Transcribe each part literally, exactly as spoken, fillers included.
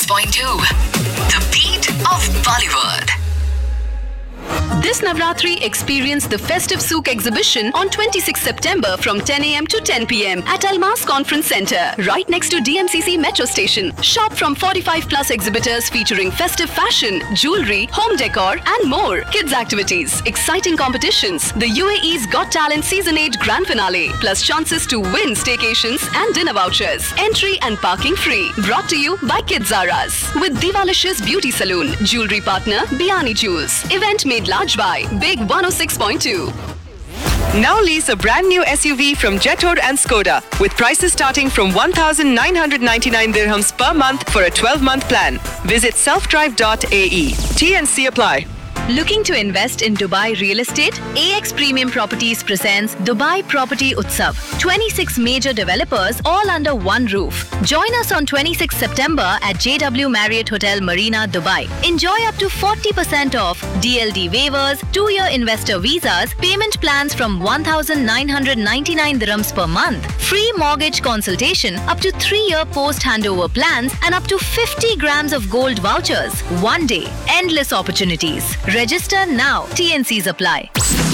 point two, the beat of Bollywood. This Navratri, experience the Festive Souk exhibition on twenty-sixth September from ten a m to ten p m at Almas Conference Center, right next to D M C C Metro Station. Shop from forty-five plus exhibitors featuring festive fashion, jewelry, home decor and more. Kids activities, exciting competitions, the U A E's Got Talent Season eight Grand Finale, plus chances to win staycations and dinner vouchers. Entry and parking free. Brought to you by Kidzaras. With Divalicious Beauty Saloon, jewelry partner Biani Jewels. Event made large by Big one oh six point two. Now lease a brand new S U V from Jethor and Skoda with prices starting from one thousand nine hundred ninety-nine dirhams per month for a twelve-month plan. Visit self drive dot a e. T and C apply. Looking to invest in Dubai real estate? A X Premium Properties presents Dubai Property Utsav. twenty-six major developers all under one roof. Join us on twenty-sixth September at J W Marriott Hotel Marina, Dubai. Enjoy up to forty percent off, D L D waivers, two-year investor visas, payment plans from one thousand nine hundred ninety-nine dirhams per month, free mortgage consultation, up to three-year post-handover plans and up to fifty grams of gold vouchers. One day, endless opportunities. Register now. T N Cs apply.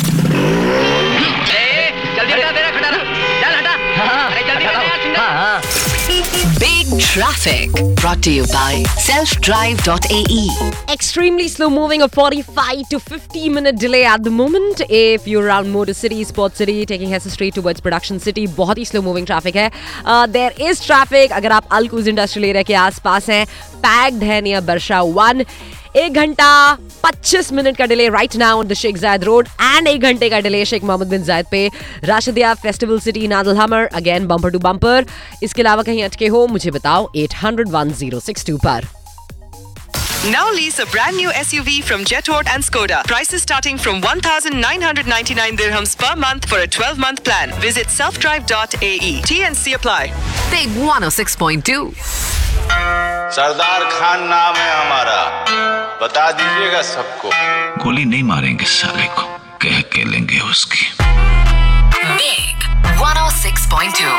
Big Traffic, brought to you by self drive dot a e. Extremely slow moving, a forty-five to fifty minute delay at the moment. If you're around Motor City, Sports City, taking Hessa Street towards Production City, बहुत ही slow moving traffic है. Uh, there is traffic अगर आप Alcuz Industrial Area के आसपास हैं. Packed है near Barsha one. एक घंटा पच्चीस मिनट का delay right now on the Sheikh जायद रोड एंड एक घंटे का डिले शेख मोहम्मद बिन जायद पे राशिदिया फेस्टिवल सिटी नादल हमर अगेन बम्पर टू बम्पर. इसके अलावा कहीं अटके हो मुझे बताओ eight hundred one oh six two पर. Now lease a brand new S U V from Jethor and Skoda. Prices starting from one thousand nine hundred ninety-nine dirhams per month for a twelve-month plan. Visit self drive dot a e. T and C apply. Big one oh six point two. Sardar Khan नाम है हमारा, बता दीजिएगा सबको. गोली नहीं मारेंगे साले को, कह के लेंगे उसकी. Big one oh six point two.